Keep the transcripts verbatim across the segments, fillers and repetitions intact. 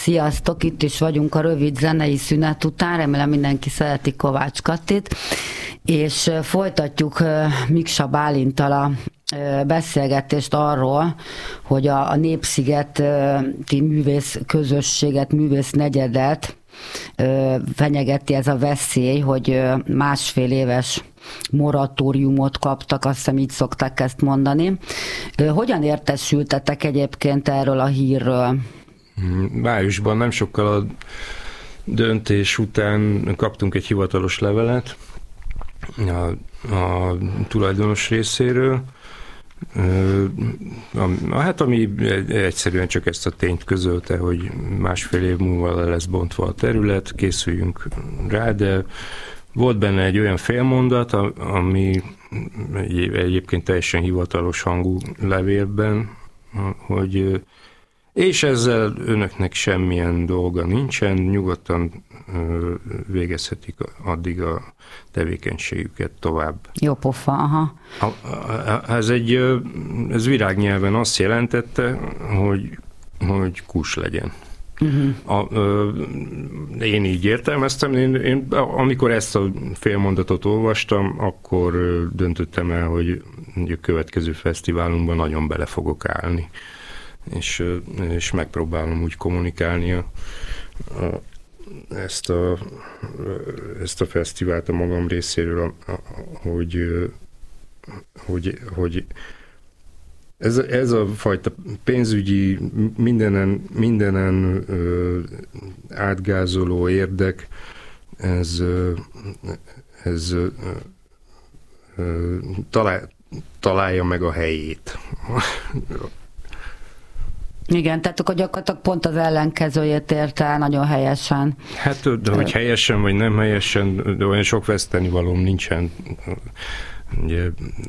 Sziasztok, itt is vagyunk a rövid zenei szünet után, remélem mindenki szereti Kovács Kattit, és folytatjuk Miksa Bálinttal a beszélgetést arról, hogy a, a Népszigeti művész közösséget, művész negyedet fenyegeti ez a veszély, hogy másfél éves moratóriumot kaptak, azt hiszem így szokták ezt mondani. Hogyan értesültetek egyébként erről a hírről? Májusban, nem sokkal a döntés után kaptunk egy hivatalos levelet a, a tulajdonos részéről, hát ami egyszerűen csak ezt a tényt közölte, hogy másfél év múlva le lesz bontva a terület, készüljünk rá, de volt benne egy olyan félmondat, ami egyébként teljesen hivatalos hangú levélben, hogy és ezzel önöknek semmilyen dolga nincsen, nyugodtan végezhetik addig a tevékenységüket tovább. Jó pofa, aha. Ez egy, ez virágnyelven azt jelentette, hogy, hogy kus legyen. Uh-huh. A, ö, én így értelmeztem, én, én amikor ezt a félmondatot olvastam, akkor döntöttem el, hogy a következő fesztiválunkban nagyon bele fogok állni. És, és megpróbálom úgy kommunikálni a, a, ezt, a, ezt a fesztivált a magam részéről, a, a, hogy, hogy, hogy ez, ez a fajta pénzügyi, mindenen, mindenen ö, átgázoló érdek, ez, ö, ez ö, ö, talál, találja meg a helyét. Igen, tehát akkor gyakorlatilag pont az ellenkezőjét érte el nagyon helyesen. Hát, de hogy helyesen vagy nem helyesen, de olyan sok vesztenivalóm nincsen. Ugye,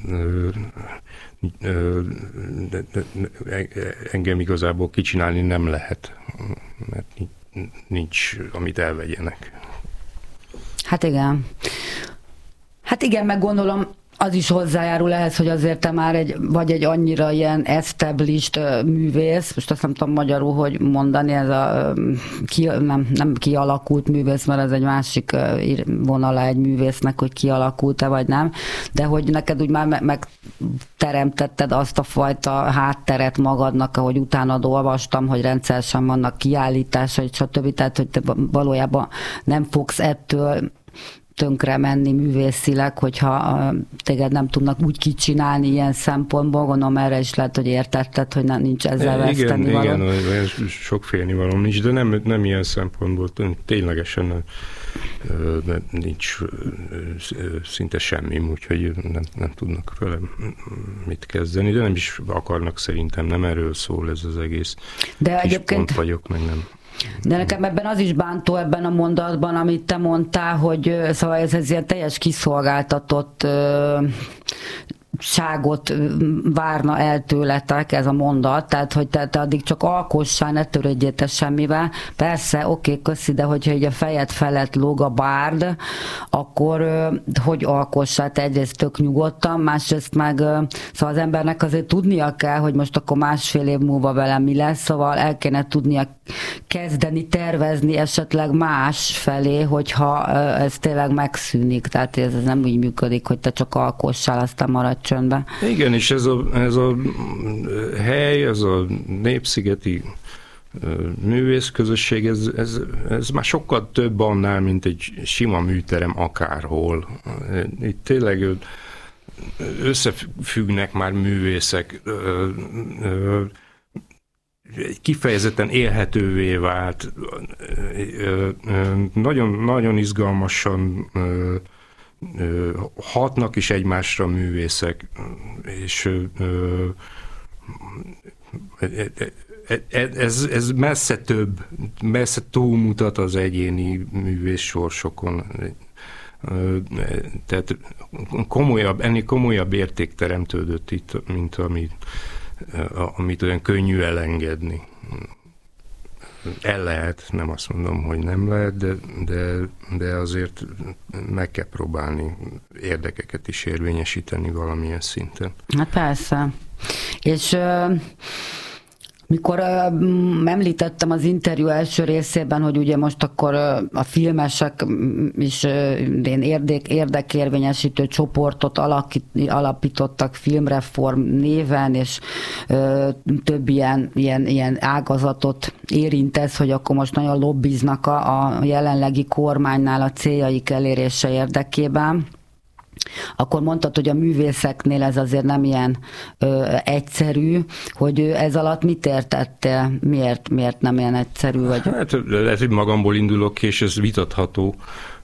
de, de, de, engem igazából kicsinálni nem lehet, mert nincs, amit elvegyenek. Hát igen. Hát igen, meg gondolom, az is hozzájárul ehhez, hogy azért te már egy, vagy egy annyira ilyen established művész, most azt nem tudom magyarul, hogy mondani, ez a ki, nem, nem kialakult művész, mert ez egy másik vonala egy művésznek, hogy kialakult-e vagy nem, de hogy neked úgy már megteremtetted azt a fajta hátteret magadnak, ahogy utána olvastam, hogy rendszeresen vannak kiállításai, stb. Tehát, hogy te valójában nem fogsz ettől tönkre menni művészileg, hogyha téged nem tudnak úgy kicsinálni ilyen szempontból, gondolom erre is lehet, hogy értetted, hogy nem, nincs ezzel veszteni való. Igen, igen, sok félnivalóm nincs, de nem, nem ilyen szempontból, ténylegesen nincs szinte semmi, úgyhogy nem, nem tudnak vele mit kezdeni, de nem is akarnak szerintem, nem erről szól ez az egész. De kis egyébként pont vagyok, meg nem. De nekem ebben az is bántó ebben a mondatban, amit te mondtál, hogy szóval ez, ez ilyen teljes kiszolgáltatott ságot várna el tőletek ez a mondat, tehát hogy te, te addig csak alkossál, ne törődjétek semmivel. Persze, oké, köszi, de hogyha így a fejed felett lóg a bárd, akkor hogy alkossál, te egyrészt tök nyugodtan, másrészt meg szóval az embernek azért tudnia kell, hogy most akkor másfél év múlva velem mi lesz, szóval el kéne tudnia kezdeni tervezni esetleg más felé, hogyha ez tényleg megszűnik, tehát ez nem úgy működik, hogy te csak alkossál, aztán maradj csöndbe. Igen, és ez a, ez a hely, ez a népszigeti művészközösség, ez, ez, ez már sokkal több annál, mint egy sima műterem akárhol. Itt tényleg összefüggnek már művészek, kifejezetten élhetővé vált, nagyon, nagyon izgalmasan hatnak is egymásra művészek, és ez, ez messze több, messze túlmutat az egyéni művész sorsokon. Tehát komolyabb, ennél komolyabb érték teremtődött itt, mint amit, amit olyan könnyű elengedni. El lehet, nem azt mondom, hogy nem lehet, de, de, de azért meg kell próbálni érdekeket is érvényesíteni valamilyen szinten. Hát persze. És Mikor uh, említettem az interjú első részében, hogy ugye most akkor uh, a filmesek is uh, érdek, érdekérvényesítő csoportot alakít, alapítottak filmreform néven, és uh, több ilyen, ilyen, ilyen ágazatot érint ez, hogy akkor most nagyon lobbiznak a, a jelenlegi kormánynál a céljaik elérése érdekében. Akkor mondtad, hogy a művészeknél ez azért nem ilyen ö, egyszerű, hogy ez alatt mit értettél? Miért, miért nem ilyen egyszerű? Vagy? Hát lehet, hogy magamból indulok ki, és ez vitatható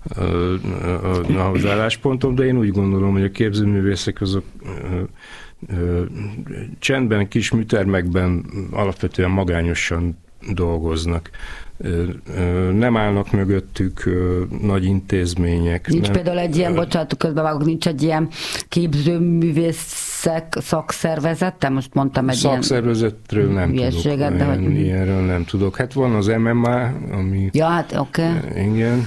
az álláspontom, de én úgy gondolom, hogy a képzőművészek azok ö, ö, csendben, kis műtermekben alapvetően magányosan dolgoznak. Nem állnak mögöttük nagy intézmények. Nincs nem, például egy ilyen, bocsánat, közbevágok, nincs egy ilyen képzőművészek szakszervezete? Most mondtam egy szakszervezetről ilyen nem tudok. De hogy... Ilyenről nem tudok. Hát van az em em á, ami... Ja, hát oké. Okay. Igen.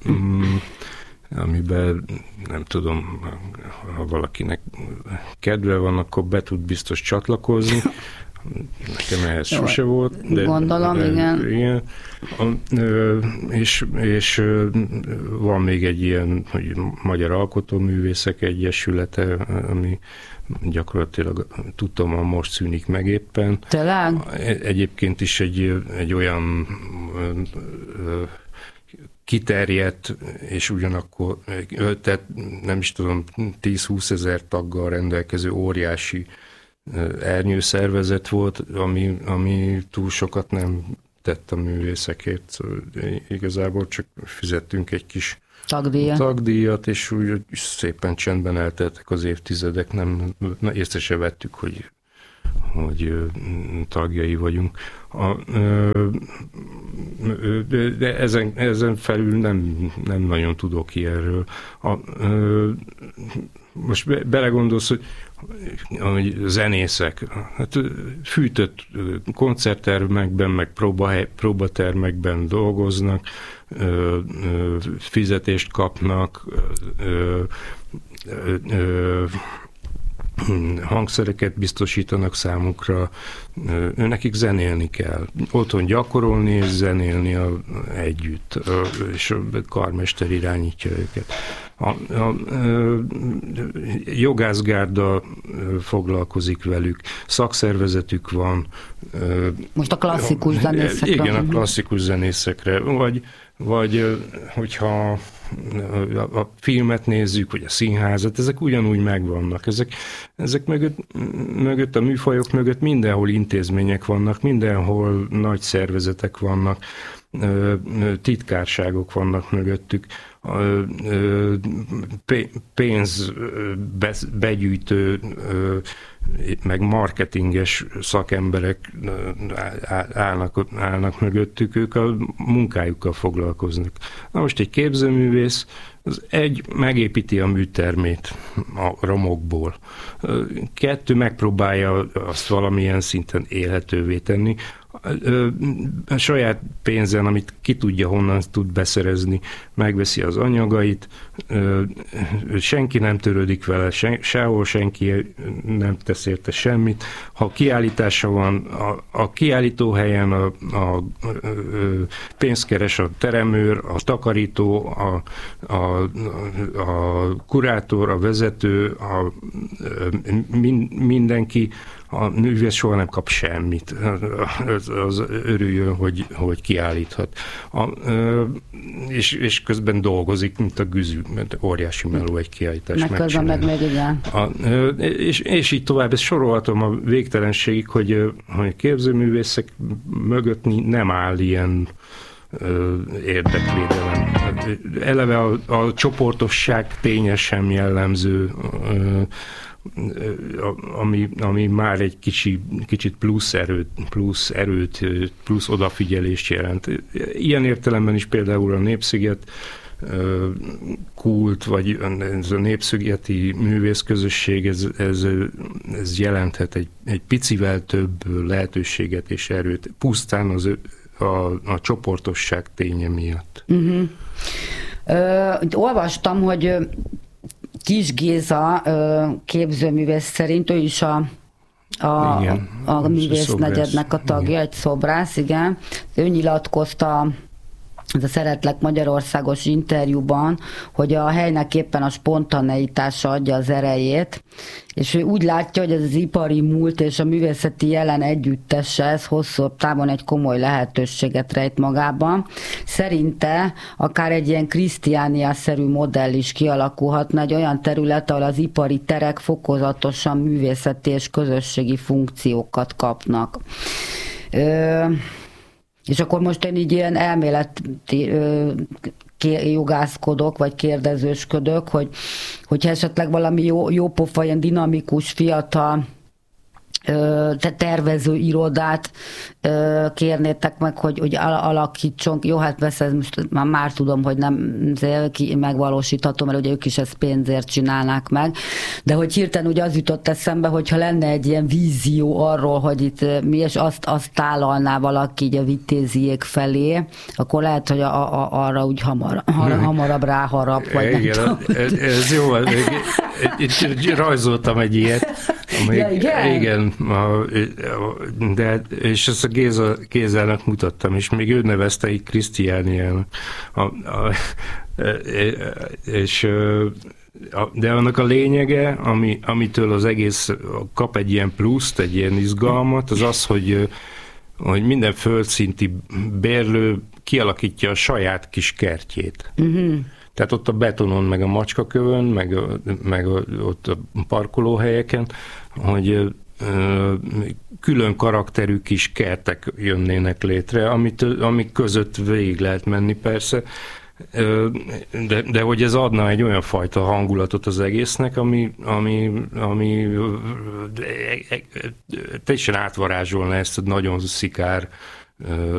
Amiben nem tudom, ha valakinek kedve van, akkor be tud biztos csatlakozni. Nekem ehhez jó, sose volt. De, gondolom, de, igen. igen. A, és, és van még egy ilyen, hogy Magyar Alkotóművészek Egyesülete, ami gyakorlatilag tudtam, hogy most szűnik meg éppen. Tényleg? Egyébként is egy, egy olyan kiterjedt, és ugyanakkor, tehát nem is tudom, tíz-húsz ezer taggal rendelkező óriási ernyőszervezet volt, ami, ami túl sokat nem tett a művészekért. Szóval igazából csak fizettünk egy kis tagdíjat, tagdíjat és úgy szépen csendben elteltek az évtizedek, nem, észre se vettük, hogy, hogy tagjai vagyunk. A, de ezen, ezen felül nem, nem nagyon tudok ilyenről. A, most belegondolsz, hogy hogy zenészek, hát fűtött koncerttermekben, meg próbahely, próbatermekben dolgoznak, fizetést kapnak, hangszereket biztosítanak számukra, nekik zenélni kell. Otthon gyakorolni és zenélni a, együtt, a, és a karmester irányítja őket. A, a, a jogászgárda foglalkozik velük, szakszervezetük van. Most a klasszikus zenészekre. Igen, a klasszikus zenészekre, vagy, vagy hogyha a filmet nézzük, vagy a színházat, ezek ugyanúgy megvannak. Ezek, ezek mögött, mögött, a műfajok mögött mindenhol intézmények vannak, mindenhol nagy szervezetek vannak, titkárságok vannak mögöttük, pénz begyűjtő, meg marketinges szakemberek állnak, állnak mögöttük, ők a munkájukkal foglalkoznak. Na most egy képzőművész, az egy, megépíti a műtermét a romokból. Kettő, megpróbálja azt valamilyen szinten élhetővé tenni. A saját pénzen, amit ki tudja, honnan tud beszerezni, megveszi az anyagait, senki nem törődik vele, sen, sehol senki nem tesz érte semmit. Ha kiállítása van, a, a kiállítóhelyen a, a, a pénzt keres a teremőr, a takarító, a, a, a kurátor, a vezető, a, mindenki, a művész soha nem kap semmit. Az, az örüljön, hogy, hogy kiállíthat. A, és, és közben dolgozik, mint a güzű, mert óriási meló egy kiállítás megcsinálni. Meg meg igen. A, és, és így tovább, ezt sorolhatom a végtelenségig, hogy, hogy képzőművészek mögött nem áll ilyen érdekvédelem. Eleve a, a csoportosság ténye sem jellemző, ami, ami már egy kicsi, kicsit plusz erőt, plusz erőt, plusz odafigyelést jelent. Ilyen értelemben is például a Népsziget kult, vagy ez a népszigeti művészközösség, ez, ez, ez jelenthet egy, egy picivel több lehetőséget és erőt, pusztán az, a, a csoportosság ténye miatt. Uh-huh. Ö, olvastam, hogy Kiss Géza képzőművész szerint ő is a a, igen, a művésznegyednek a tagja, igen. Egy szobrász, igen. Ő nyilatkozta ez a Szeretlek Magyarországos interjúban, hogy a helynek éppen a spontaneitása adja az erejét, és ő úgy látja, hogy ez az ipari múlt és a művészeti jelen együttese, ez hosszabb távon egy komoly lehetőséget rejt magában. Szerinte akár egy ilyen Krisztiánia-szerű modell is kialakulhatna, egy olyan terület, ahol az ipari terek fokozatosan művészeti és közösségi funkciókat kapnak. Ö, És akkor most én így ilyen elméleti jogászkodok, vagy kérdezősködök, hogy hogyha esetleg valami jó, jó pofa, ilyen dinamikus, fiatal te tervező irodát kérnétek meg, hogy, hogy alakítson. Jó, hát persze ez most már, már tudom, hogy nem megvalósítható, mert ugye ők is ezt pénzért csinálnák meg, de hogy hirtelen ugye az jutott eszembe, hogyha lenne egy ilyen vízió arról, hogy itt mi, és azt, azt tálalná valaki így a Vitéziék felé, akkor lehet, hogy a, a, arra úgy hamar, hamarabb ráharap, vagy nem igen, tudom. Ez, ez jó, itt rajzoltam egy ilyet, amelyik, ja, igen? igen, de és ezt a Géza, Gézának mutattam, és még ő nevezte így Krisztiániának. A, a, és de annak a lényege, ami, amitől az egész kap egy ilyen pluszt, egy ilyen izgalmat, az az, hogy, hogy minden földszinti bérlő kialakítja a saját kis kertjét. Uh-huh. Tehát ott a betonon, meg a macskakövön, meg, meg ott a parkolóhelyeken, hogy külön karakterű kis kertek jönnének létre, amit, amik között végig lehet menni persze, de, de hogy ez adna egy olyan fajta hangulatot az egésznek, ami, ami, ami teljesen átvarázsolna ezt a nagyon szikár